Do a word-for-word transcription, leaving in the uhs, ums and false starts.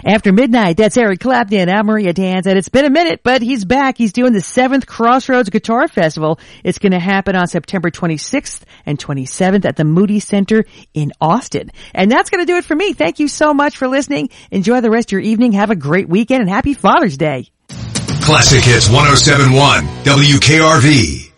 After midnight, that's Eric Clapton. I'm Maria Danz, and it's been a minute, but he's back. He's doing the seventh Crossroads Guitar Festival. It's going to happen on September twenty-sixth and twenty-seventh at the Moody Center in Austin. And that's going to do it for me. Thank you so much for listening. Enjoy the rest of your evening. Have a great weekend, and happy Father's Day. Classic Hits one oh seven point one W K R V.